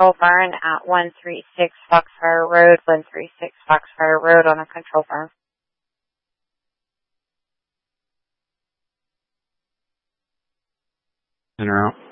control burn at 136 Foxfire Road, 136 Foxfire Road on a control burn. In or out?